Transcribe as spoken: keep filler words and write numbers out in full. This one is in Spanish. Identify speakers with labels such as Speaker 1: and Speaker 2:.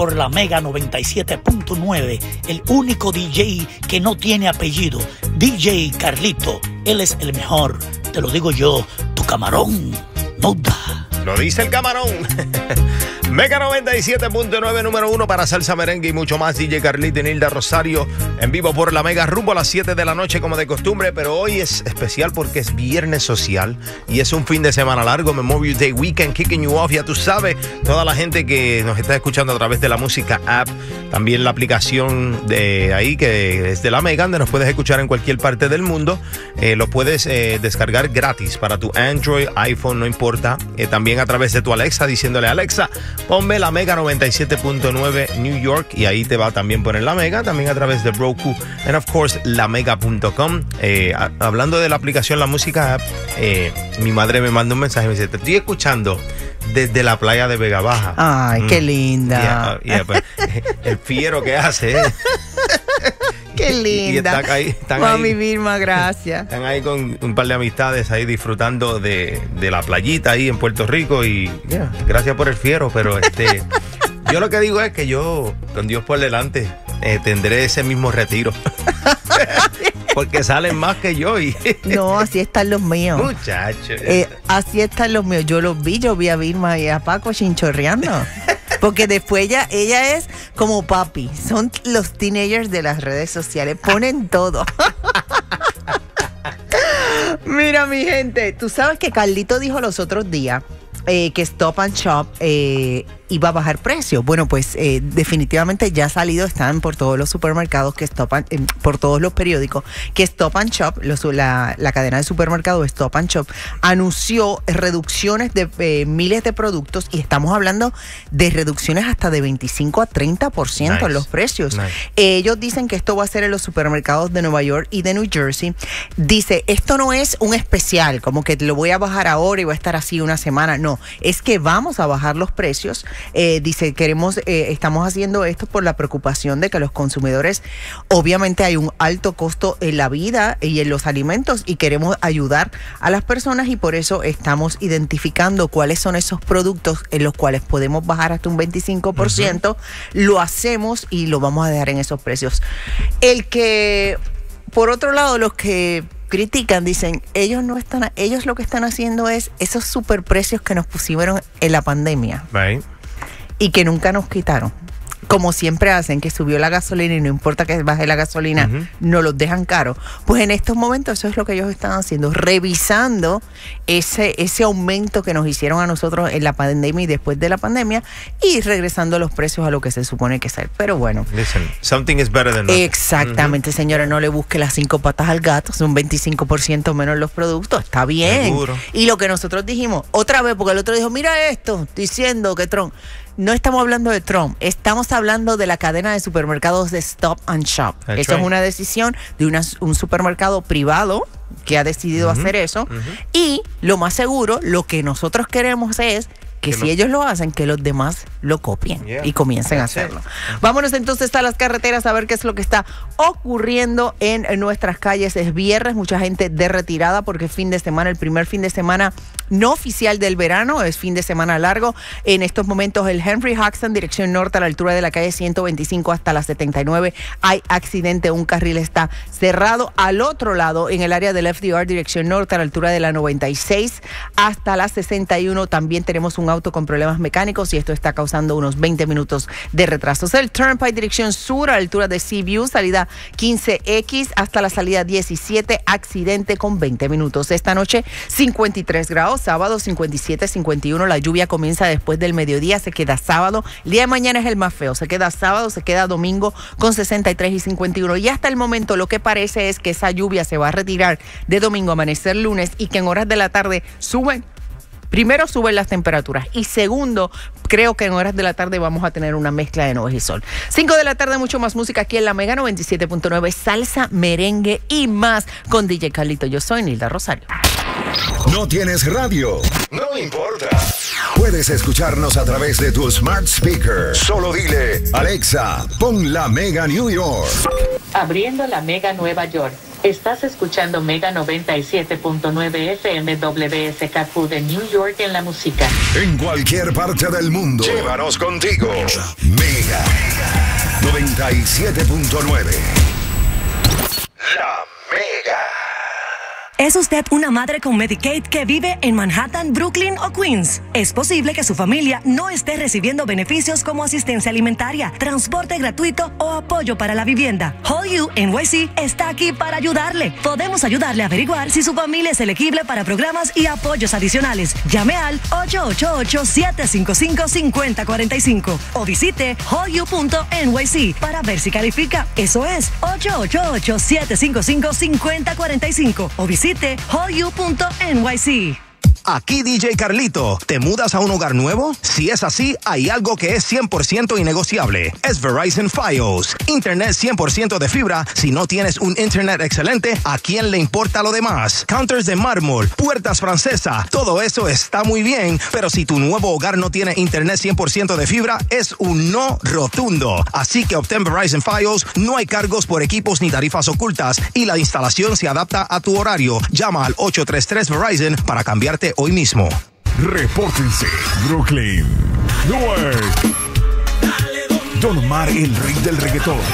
Speaker 1: por la Mega noventa y siete punto nueve, el único D J que no tiene apellido, D J Carlito. Él es el mejor, te lo digo yo, tu camarón no da.
Speaker 2: Lo dice el camarón. Mega noventa y siete punto nueve, número uno para salsa, merengue y mucho más. D J Carlito y Nilda Rosario en vivo por la Mega, rumbo a las siete de la noche como de costumbre. Pero hoy es especial porque es viernes social y es un fin de semana largo, Memorial Day Weekend, kicking you off. Ya tú sabes, toda la gente que nos está escuchando a través de la música app, también la aplicación de ahí que es de la Mega, donde nos puedes escuchar en cualquier parte del mundo. Eh, lo puedes eh, descargar gratis para tu Android, iPhone, no importa. Eh, también a través de tu Alexa, diciéndole Alexa, ponme la Mega noventa y siete punto nueve New York, y ahí te va a también poner la Mega, también a través de Roku, and of course, la mega punto com. Eh, a, hablando de la aplicación La Música App, eh, mi madre me manda un mensaje y me dice, te estoy escuchando desde la playa de Vega Baja.
Speaker 3: Ay, mm. qué linda.
Speaker 2: Yeah, yeah, pues, el fiero que hace, ¿eh?
Speaker 3: Qué linda.
Speaker 2: Y está ahí, están
Speaker 3: Mami
Speaker 2: ahí,
Speaker 3: Vilma, gracias.
Speaker 2: Están ahí con un par de amistades ahí disfrutando de, de la playita ahí en Puerto Rico y yeah, gracias por el fiero, pero este yo lo que digo es que yo, con Dios por delante, eh, tendré ese mismo retiro. Porque salen más que yo. Y
Speaker 3: no, así están los míos.
Speaker 2: Muchachos.
Speaker 3: Eh, así están los míos. Yo los vi, yo vi a Vilma y a Paco chinchorreando. Porque después ella, ella es como papi. Son los teenagers de las redes sociales. Ponen todo. Mira, mi gente, tú sabes que Carlito dijo los otros días eh, que Stop and Shop eh, iba a bajar precios. Bueno, pues eh, definitivamente ya ha salido, están por todos los supermercados, que Stop and, eh, por todos los periódicos, que Stop and Shop, los, la, la cadena de supermercados Stop and Shop, anunció reducciones de eh, miles de productos, y estamos hablando de reducciones hasta de veinticinco a treinta por ciento nice. En los precios. Nice. Eh, ellos dicen que esto va a ser en los supermercados de Nueva York y de New Jersey. Dice, esto no es un especial, como que lo voy a bajar ahora y va a estar así una semana. No, es que vamos a bajar los precios. Eh, dice, queremos, eh, estamos haciendo esto por la preocupación de que los consumidores, obviamente hay un alto costo en la vida y en los alimentos, y queremos ayudar a las personas, y por eso estamos identificando cuáles son esos productos en los cuales podemos bajar hasta un veinticinco por ciento. Uh-huh. Lo hacemos y lo vamos a dejar en esos precios. El que, por otro lado, los que critican, dicen, ellos no están, ellos lo que están haciendo es esos superprecios que nos pusieron en la pandemia.
Speaker 2: Right.
Speaker 3: Y que nunca nos quitaron. Como siempre hacen, que subió la gasolina y no importa que baje la gasolina, uh-huh. no los dejan caros. Pues en estos momentos eso es lo que ellos están haciendo, revisando ese, ese aumento que nos hicieron a nosotros en la pandemia y después de la pandemia, y regresando los precios a lo que se supone que ser. Pero bueno.
Speaker 2: Listen, something is better than nothing.
Speaker 3: Exactamente, uh-huh. señora, no le busque las cinco patas al gato, son veinticinco por ciento menos los productos, está bien.
Speaker 2: Seguro.
Speaker 3: Y lo que nosotros dijimos, otra vez, porque el otro dijo, mira esto, diciendo que Trump... No estamos hablando de Trump, estamos hablando de la cadena de supermercados de Stop and Shop.
Speaker 2: That's
Speaker 3: Eso
Speaker 2: right.
Speaker 3: es una decisión de una, un supermercado privado que ha decidido uh-huh. hacer eso. Uh-huh. Y lo más seguro, lo que nosotros queremos es que si no. ellos lo hacen, que los demás lo copien yeah. y comiencen That's a hacerlo. It. Vámonos entonces a las carreteras a ver qué es lo que está ocurriendo en nuestras calles. Es viernes, mucha gente de retirada porque es fin de semana, el primer fin de semana no oficial del verano, es fin de semana largo. En estos momentos el Henry Hudson, dirección norte, a la altura de la calle ciento veinticinco hasta la setenta y nueve, hay accidente, un carril está cerrado. Al otro lado, en el área del F D R, dirección norte, a la altura de la noventa y seis hasta la sesenta y uno, también tenemos un auto con problemas mecánicos y esto está causando unos veinte minutos de retrasos. El Turnpike, dirección sur, a la altura de Seaview, salida quince equis hasta la salida diecisiete, accidente con veinte minutos. Esta noche cincuenta y tres grados, sábado cincuenta y siete, cincuenta y uno, la lluvia comienza después del mediodía, se queda sábado. El día de mañana es el más feo, se queda sábado, se queda domingo con sesenta y tres y cincuenta y uno. Y hasta el momento lo que parece es que esa lluvia se va a retirar de domingo a amanecer lunes, y que en horas de la tarde suben. Primero, suben las temperaturas, y segundo, creo que en horas de la tarde vamos a tener una mezcla de nubes y sol. cinco de la tarde, mucho más música aquí en la Mega noventa y siete punto nueve, salsa, merengue y más con D J Carlito. Yo soy Nilda Rosario.
Speaker 4: ¿No tienes radio?
Speaker 2: No importa.
Speaker 4: Puedes escucharnos a través de tu smart speaker. Solo dile, Alexa, pon la Mega New York.
Speaker 5: Abriendo la Mega Nueva York. Estás escuchando Mega noventa y siete punto nueve F M W S K Q de New York en la música.
Speaker 4: En cualquier parte del mundo, llévanos contigo. Mega noventa y siete punto nueve. La Mega.
Speaker 6: ¿Es usted una madre con Medicaid que vive en Manhattan, Brooklyn o Queens? Es posible que su familia no esté recibiendo beneficios como asistencia alimentaria, transporte gratuito o apoyo para la vivienda. Whole U N Y C está aquí para ayudarle. Podemos ayudarle a averiguar si su familia es elegible para programas y apoyos adicionales. Llame al ocho ocho ocho, siete cinco cinco, cinco cero cuatro cinco o visite whole u punto n y c para ver si califica. Eso es ocho ocho ocho, siete cinco cinco, cinco cero cuatro cinco o visite whole u punto n y c.
Speaker 7: Aquí D J Carlito. ¿Te mudas a un hogar nuevo? Si es así, hay algo que es cien por ciento innegociable. Es Verizon Fios. Internet cien por ciento de fibra. Si no tienes un internet excelente, ¿a quién le importa lo demás? Counters de mármol, puertas francesa, todo eso está muy bien, pero si tu nuevo hogar no tiene internet cien por ciento de fibra, es un no rotundo. Así que obtén Verizon Fios. No hay cargos por equipos ni tarifas ocultas y la instalación se adapta a tu horario. Llama al ocho tres tres Verizon para cambiarte hoy mismo.
Speaker 8: Repórtense, Brooklyn, Newark. Don Omar, el rey del reggaetón.